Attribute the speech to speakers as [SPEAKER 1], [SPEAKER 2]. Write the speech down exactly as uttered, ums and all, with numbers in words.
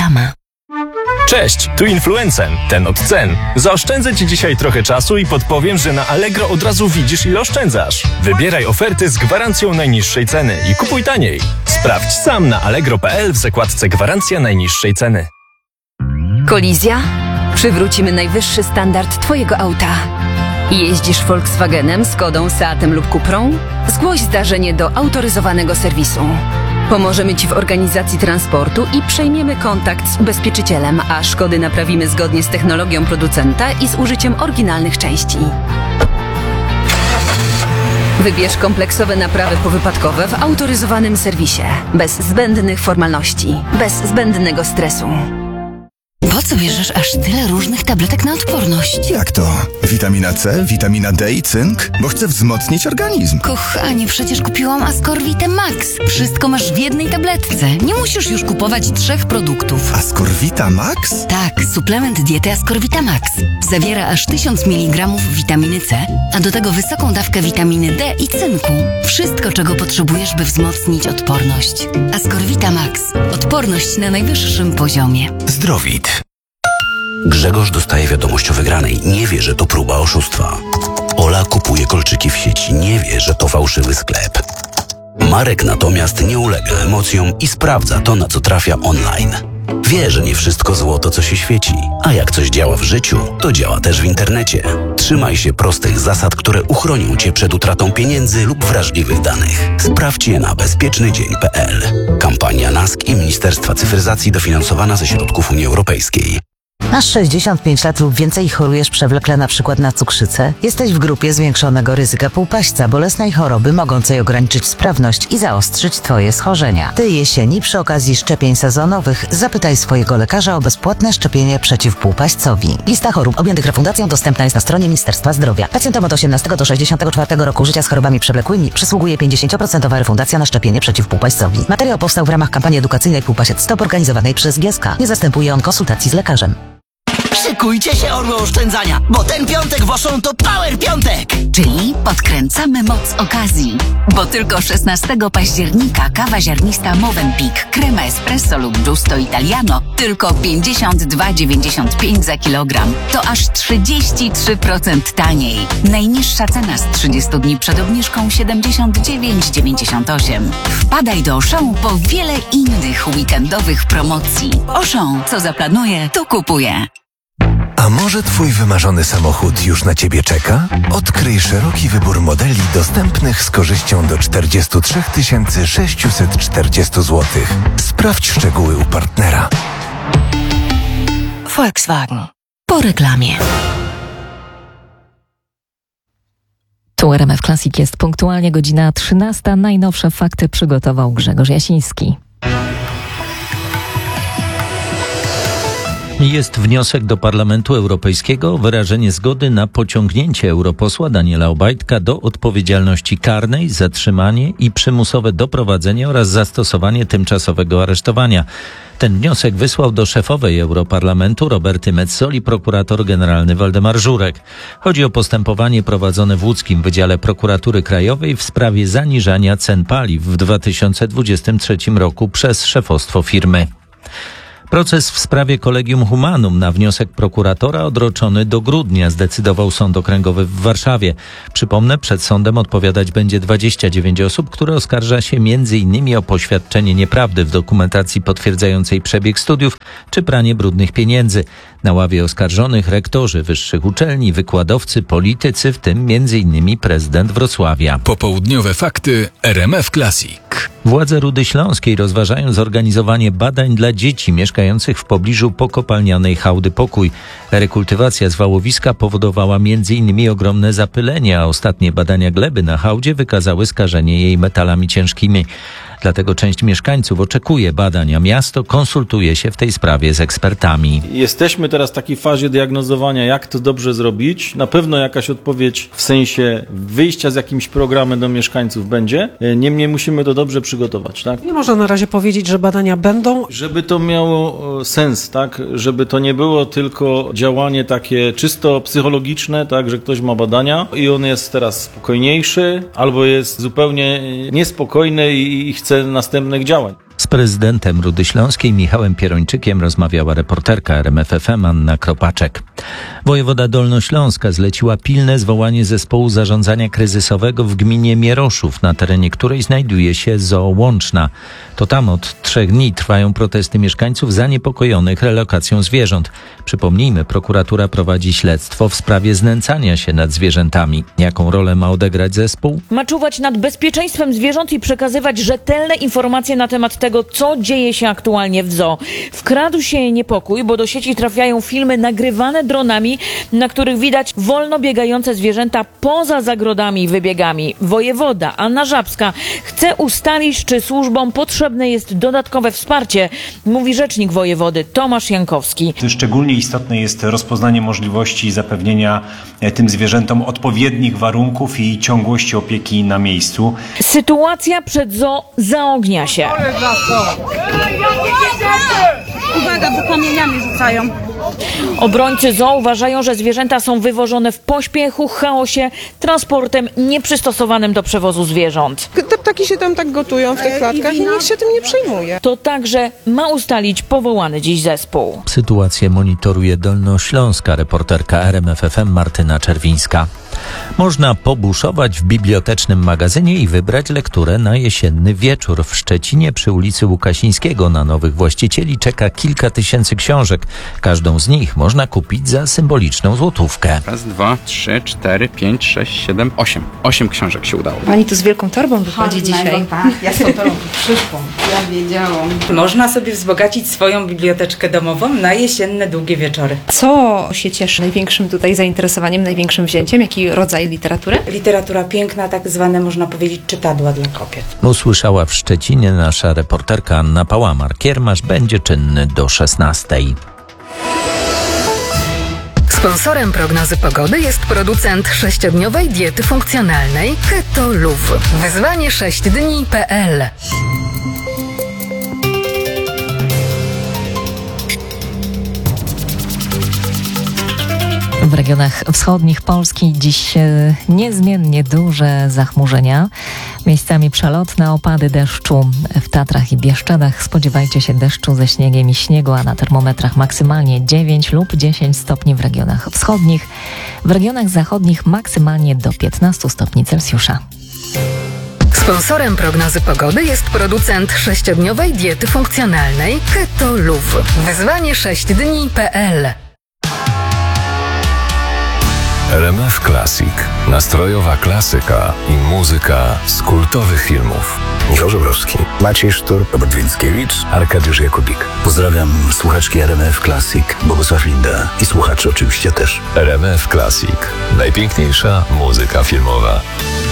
[SPEAKER 1] reklama.
[SPEAKER 2] Cześć, tu Influencen, ten od cen. Zaoszczędzę Ci dzisiaj trochę czasu i podpowiem, że na Allegro od razu widzisz, ile oszczędzasz. Wybieraj oferty z gwarancją najniższej ceny i kupuj taniej. Sprawdź sam na allegro kropka p l w zakładce Gwarancja najniższej ceny.
[SPEAKER 1] Kolizja? Przywrócimy najwyższy standard Twojego auta. Jeździsz Volkswagenem, Skodą, Seatem lub Cuprą? Zgłoś zdarzenie do autoryzowanego serwisu. Pomożemy Ci w organizacji transportu i przejmiemy kontakt z ubezpieczycielem, a szkody naprawimy zgodnie z technologią producenta i z użyciem oryginalnych części. Wybierz kompleksowe naprawy powypadkowe w autoryzowanym serwisie. Bez zbędnych formalności, bez zbędnego stresu.
[SPEAKER 3] Po co bierzesz aż tyle różnych tabletek na odporność?
[SPEAKER 4] Jak to? Witamina C, witamina D i cynk? Bo chcę wzmocnić organizm.
[SPEAKER 3] Kochanie, przecież kupiłam Ascorvitę Max. Wszystko masz w jednej tabletce. Nie musisz już kupować trzech produktów.
[SPEAKER 4] Ascorvita Max?
[SPEAKER 3] Tak, suplement diety Ascorvita Max. Zawiera aż tysiąc miligramów witaminy C, a do tego wysoką dawkę witaminy D i cynku. Wszystko, czego potrzebujesz, by wzmocnić odporność. Ascorvita Max. Odporność na najwyższym poziomie.
[SPEAKER 5] Zdrowit. Grzegorz dostaje wiadomość o wygranej. Nie wie, że to próba oszustwa. Ola kupuje kolczyki w sieci. Nie wie, że to fałszywy sklep. Marek natomiast nie ulega emocjom i sprawdza to, na co trafia online. Wie, że nie wszystko złoto, co się świeci. A jak coś działa w życiu, to działa też w internecie. Trzymaj się prostych zasad, które uchronią Cię przed utratą pieniędzy lub wrażliwych danych. Sprawdź je na bezpieczny dzień kropka p l. Kampania N A S K i Ministerstwa Cyfryzacji dofinansowana ze środków Unii Europejskiej.
[SPEAKER 6] Masz sześćdziesiąt pięć lat lub więcej i chorujesz przewlekle na przykład na cukrzycę? Jesteś w grupie zwiększonego ryzyka półpaśćca, bolesnej choroby mogącej ograniczyć sprawność i zaostrzyć Twoje schorzenia. Tej jesieni przy okazji szczepień sezonowych zapytaj swojego lekarza o bezpłatne szczepienie przeciw półpaśćcowi. Lista chorób objętych refundacją dostępna jest na stronie Ministerstwa Zdrowia. Pacjentom od osiemnastego do sześćdziesiątego czwartego roku życia z chorobami przewlekłymi przysługuje pięćdziesiąt procent refundacja na szczepienie przeciw półpaśćcowi. Materiał powstał w ramach kampanii edukacyjnej Półpasiec Stop organizowanej przez G S K. Nie zastępuje on konsultacji z lekarzem.
[SPEAKER 7] Szykujcie się, orły oszczędzania, bo ten piątek w Auchan to Power Piątek!
[SPEAKER 3] Czyli podkręcamy moc okazji. Bo tylko szesnastego października kawa ziarnista Movenpick, krema espresso lub Giusto Italiano tylko pięćdziesiąt dwa dziewięćdziesiąt pięć za kilogram. To aż trzydzieści trzy procent taniej. Najniższa cena z trzydziestu dni przed obniżką siedemdziesiąt dziewięć dziewięćdziesiąt osiem. Wpadaj do Auchan po wiele innych weekendowych promocji. Auchan, co zaplanuje, to kupuje.
[SPEAKER 8] A może Twój wymarzony samochód już na Ciebie czeka? Odkryj szeroki wybór modeli dostępnych z korzyścią do czterdzieści trzy tysiące sześćset czterdzieści złotych. Sprawdź szczegóły u partnera.
[SPEAKER 1] Volkswagen. Po reklamie.
[SPEAKER 9] Tu R M F Classic, jest punktualnie godzina trzynasta. Najnowsze fakty przygotował Grzegorz Jasiński.
[SPEAKER 10] Jest wniosek do Parlamentu Europejskiego o wyrażenie zgody na pociągnięcie europosła Daniela Obajtka do odpowiedzialności karnej, zatrzymanie i przymusowe doprowadzenie oraz zastosowanie tymczasowego aresztowania. Ten wniosek wysłał do szefowej Europarlamentu Roberty Metzoli prokurator generalny Waldemar Żurek. Chodzi o postępowanie prowadzone w łódzkim Wydziale Prokuratury Krajowej w sprawie zaniżania cen paliw w dwa tysiące dwudziestym trzecim roku przez szefostwo firmy. Proces w sprawie Collegium Humanum na wniosek prokuratora odroczony do grudnia, zdecydował Sąd Okręgowy w Warszawie. Przypomnę, przed sądem odpowiadać będzie dwadzieścia dziewięć osób, które oskarża się między innymi o poświadczenie nieprawdy w dokumentacji potwierdzającej przebieg studiów czy pranie brudnych pieniędzy. Na ławie oskarżonych rektorzy wyższych uczelni, wykładowcy, politycy, w tym między innymi prezydent Wrocławia.
[SPEAKER 11] Popołudniowe fakty R M F Classic.
[SPEAKER 10] Władze Rudy Śląskiej rozważają zorganizowanie badań dla dzieci mieszkających w pobliżu pokopalnianej hałdy Pokój. Rekultywacja zwałowiska powodowała między innymi ogromne zapylenie, a ostatnie badania gleby na hałdzie wykazały skażenie jej metalami ciężkimi. Dlatego część mieszkańców oczekuje badań, a miasto konsultuje się w tej sprawie z ekspertami.
[SPEAKER 12] Jesteśmy teraz w takiej fazie diagnozowania, jak to dobrze zrobić. Na pewno jakaś odpowiedź w sensie wyjścia z jakimś programem do mieszkańców będzie. Niemniej musimy to dobrze przygotować, tak?
[SPEAKER 13] Nie można na razie powiedzieć, że badania będą.
[SPEAKER 12] Żeby to miało sens, tak? Żeby to nie było tylko działanie takie czysto psychologiczne, tak? Że ktoś ma badania i on jest teraz spokojniejszy albo jest zupełnie niespokojny i chce następnych działań.
[SPEAKER 10] prezydentem Rudy Śląskiej Michałem Pierończykiem rozmawiała reporterka R M F F M Anna Kropaczek. Wojewoda Dolnośląska zleciła pilne zwołanie zespołu zarządzania kryzysowego w gminie Mieroszów, na terenie której znajduje się zoo Łączna. To tam od trzech dni trwają protesty mieszkańców zaniepokojonych relokacją zwierząt. Przypomnijmy, prokuratura prowadzi śledztwo w sprawie znęcania się nad zwierzętami. Jaką rolę ma odegrać zespół?
[SPEAKER 14] Ma czuwać nad bezpieczeństwem zwierząt i przekazywać rzetelne informacje na temat tego, co dzieje się aktualnie w zoo. Wkradł się niepokój, bo do sieci trafiają filmy nagrywane dronami, na których widać wolno biegające zwierzęta poza zagrodami i wybiegami. Wojewoda Anna Żabska chce ustalić, czy służbom potrzebne jest dodatkowe wsparcie, mówi rzecznik wojewody Tomasz Jankowski.
[SPEAKER 15] Szczególnie istotne jest rozpoznanie możliwości zapewnienia tym zwierzętom odpowiednich warunków i ciągłości opieki na miejscu.
[SPEAKER 14] Sytuacja przed zoo zaognia się.
[SPEAKER 16] Uwaga, bo kamieniami rzucają.
[SPEAKER 14] Obrońcy zoo uważają, że zwierzęta są wywożone w pośpiechu, chaosie, transportem nieprzystosowanym do przewozu zwierząt.
[SPEAKER 17] Te ptaki się tam tak gotują w tych klatkach i nikt się tym nie przejmuje.
[SPEAKER 14] To także ma ustalić powołany dziś zespół.
[SPEAKER 10] Sytuację monitoruje dolnośląska reporterka R M F F M Martyna Czerwińska. Można pobuszować w bibliotecznym magazynie i wybrać lekturę na jesienny wieczór. W Szczecinie przy ulicy Łukasińskiego na nowych właścicieli czeka kilka tysięcy książek. Każdą z nich można kupić za symboliczną złotówkę.
[SPEAKER 18] Raz, dwa, trzy, cztery, pięć, sześć, siedem, osiem. Osiem książek się udało.
[SPEAKER 19] Pani tu z wielką torbą wychodzi dzisiaj.
[SPEAKER 20] Tak, ja z tą torbą przyszłam. Ja wiedziałam.
[SPEAKER 21] Można sobie wzbogacić swoją biblioteczkę domową na jesienne długie wieczory.
[SPEAKER 19] Co się cieszy największym tutaj zainteresowaniem, największym wzięciem? Jaki rodzaj literatury?
[SPEAKER 21] Literatura piękna, tak zwane można powiedzieć czytadła dla kobiet.
[SPEAKER 10] Usłyszała w Szczecinie nasza reporterka Anna Pałamar. Kiermasz będzie czynny do szesnastej.
[SPEAKER 1] Sponsorem prognozy pogody jest producent sześciodniowej diety funkcjonalnej Keto Luv. Wyzwanie sześć dni kropka p l.
[SPEAKER 9] W regionach wschodnich Polski dziś niezmiennie duże zachmurzenia. Miejscami przelotne opady deszczu. W Tatrach i Bieszczadach spodziewajcie się deszczu ze śniegiem i śniegu, a na termometrach maksymalnie dziewięć lub dziesięć stopni w regionach wschodnich. W regionach zachodnich maksymalnie do piętnaście stopni Celsjusza.
[SPEAKER 1] Sponsorem prognozy pogody jest producent sześciodniowej diety funkcjonalnej Keto Luv. Wyzwanie sześć dni kropka p l.
[SPEAKER 22] R M F Classic. Nastrojowa klasyka i muzyka z kultowych filmów.
[SPEAKER 23] Michał Żebrowski, Maciej Sztur, Robert Więckiewicz,
[SPEAKER 5] Arkadiusz Jakubik. Pozdrawiam słuchaczki R M F Classic, Bogusław Linda i słuchaczy oczywiście też.
[SPEAKER 22] R M F Classic. Najpiękniejsza muzyka filmowa.